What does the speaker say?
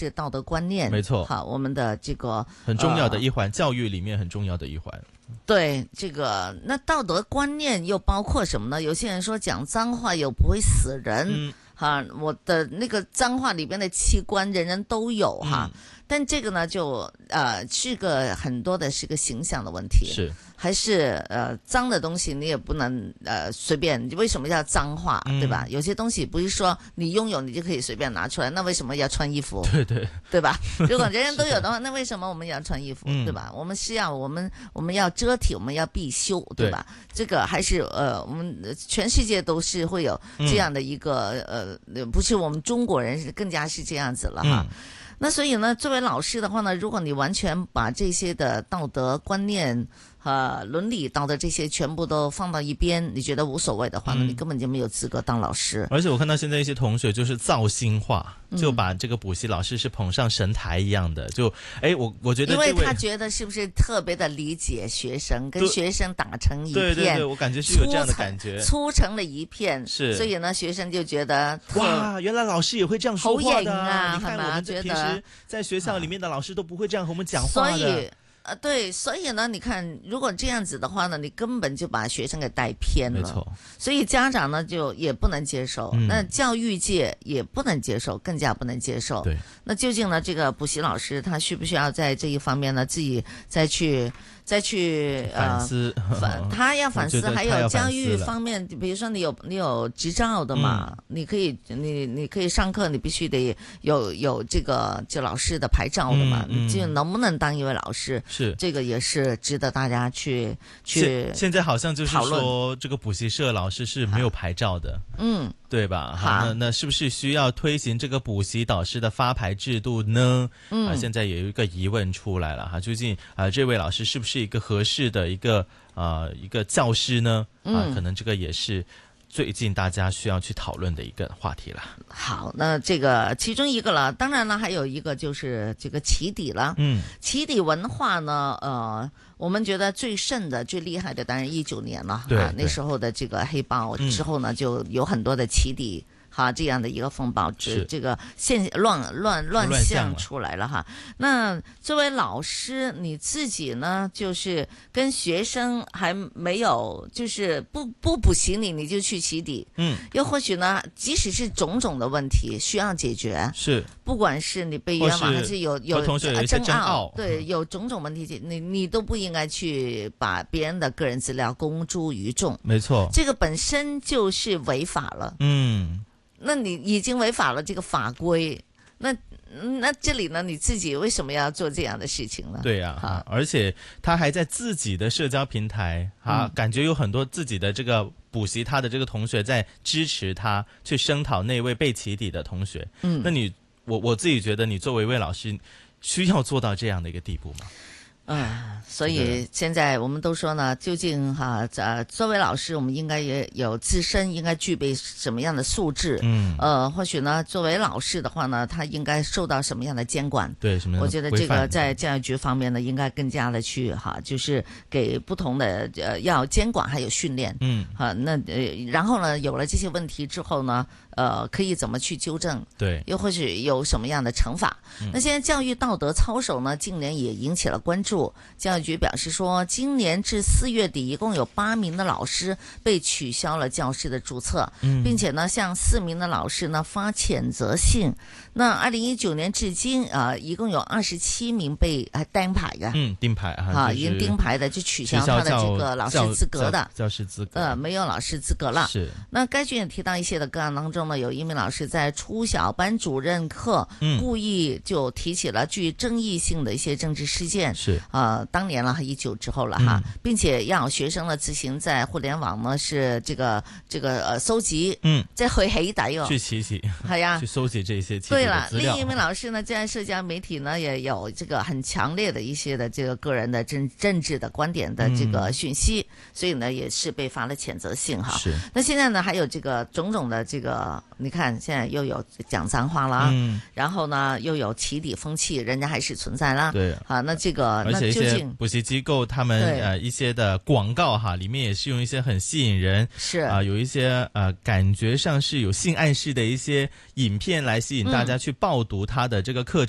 是道德观念， 没错， 好，我们的这个很重要的一环，教育里面很重要的一环。 对，这个那道德观念又包括什么呢？有些人说讲脏话又不会死人，我的那个脏话里边的器官人人都有哈，但这个呢是个很多的是个形象的问题， 是还是脏的东西你也不能随便，为什么要脏话，对吧？有些东西不是说你拥有你就可以随便拿出来，那为什么要穿衣服？对吧？如果人人都有的话，那为什么我们要穿衣服，对吧？我们是要我们要遮体，我们要必修，对吧？这个还是我们全世界都是会有这样的一个不是我们中国人是更加是这样子了哈。那所以呢，作为老师的话呢，如果你完全把这些的道德观念伦理道德这些全部都放到一边，你觉得无所谓的话呢，你根本就没有资格当老师。 而且我看到现在一些同学就是造星化，就把这个补习老师是捧上神台一样的，就我觉得因为他觉得是不是特别的理解学生，跟学生打成一片， 对，我感觉是有这样的感觉， 粗成了一片， 是， 所以呢，学生就觉得哇，原来老师也会这样说话的啊！ 你看我们平时在学校里面的老师都不会这样和我们讲话的， 所以对，所以呢，你看，如果这样子的话呢，你根本就把学生给带偏了， 没错。 所以家长呢就也不能接受，那教育界也不能接受，更加不能接受。 对， 那究竟呢，这个补习老师他需不需要在这一方面呢自己再去反思？ 他要反思，还有教育方面，比如说你有执照的嘛，你可以上课，你必须得有这个就老师的牌照的嘛，就能不能当一位老师？ 是这个也是值得大家去现在好像就是说这个补习社老师是没有牌照的，对吧？好，那是不是需要推行这个补习导师的发牌制度呢？现在有一个疑问出来了哈，究竟这位老师是不是一个合适的一个教师呢？可能这个也是最近大家需要去讨论的一个话题了。 好，那这个其中一个了，当然了，还有一个就是这个起底了。起底文化呢，我们觉得最盛的、最厉害的，当然19年了。 对， 那时候的这个黑豹之后呢，就有很多的起底。这样的一个风暴，这个乱象出来了哈。那作为老师，你自己呢，就是跟学生还没有，就是不补习你就去起底，又或许呢，即使是种种的问题需要解决， 是， 不管是你被冤枉还是有同学有一些争拗， 对，有种种问题，你都不应该去把别人的个人资料公诸于众， 没错， 这个本身就是违法了，那你已经违反了这个法规，那这里呢，你自己为什么要做这样的事情呢？ 对呀，而且他还在自己的社交平台感觉有很多自己的这个补习他的这个同学在支持他去声讨那位被起底的同学。那我自己觉得，你作为一位老师，需要做到这样的一个地步吗？ 所以现在我们都说呢，究竟作为老师，我们应该也有自身应该具备什么样的素质？或许呢，作为老师的话呢，他应该受到什么样的监管？ 对，什么样的规范？ 我觉得这个在教育局方面呢，应该更加的去就是给不同的要监管还有训练。然后呢，有了这些问题之后呢，可以怎么去纠正？ 对， 又或许有什么样的惩罚？那现在教育道德操守呢，近年也引起了关注。教育局表示说，今年至4月底，一共有8名的老师被取消了教师的注册，并且呢，向4名的老师呢发谴责信。那2019年至今一共有27名被钉牌的， 钉牌已经钉牌的就取消他的这个老师资格的教师资格， 没有老师资格了。 是。那该局也提到一些的个案当中呢，有一名老师在初小班主任课故意就提起了具争议性的一些政治事件， 是当年了19之后了并且要学生呢自行在互联网呢是这个搜集，再去起底去起去搜集这些对了，另一名老师呢，在社交媒体呢也有这个很强烈的一些的这个个人的政治的观点的这个讯息，所以呢也是被发了谴责信是。 那现在呢还有这个种种的这个，你看现在又有讲脏话啦，然后呢又有起底风气，人家还是存在啦。 对那这个而且一些补习机构他们一些的广告里面也是用一些很吸引人， 是有一些感觉上是有性暗示的一些影片来吸引大家去报读他的这个课程。